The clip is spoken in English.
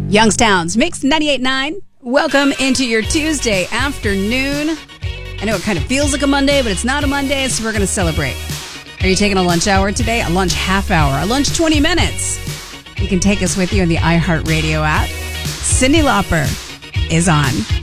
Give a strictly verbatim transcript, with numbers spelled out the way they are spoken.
Youngstown's Mix ninety-eight point nine. Welcome into your Tuesday afternoon. I know it kind of feels like a Monday, but it's not a Monday, so we're going to celebrate. Are you taking a lunch hour today? A lunch half hour? A lunch twenty minutes? You can take us with you on the iHeartRadio app. Cyndi Lauper is on.